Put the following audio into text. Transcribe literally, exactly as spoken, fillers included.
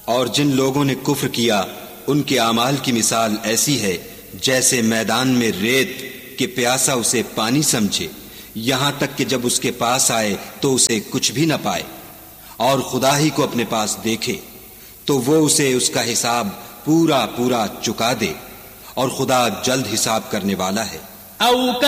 और जिन लोगों ने कुफ्र किया उनके आमाल की मिसाल ऐसी है जैसे मैदान में रेत कि प्यासा उसे पानी समझे, यहां तक कि जब उसके पास आए तो उसे कुछ भी न पाए, और खुदा ही को अपने पास देखे तो वो उसे उसका हिसाब पूरा पूरा चुका दे, और खुदा जल्द हिसाब करने वाला है।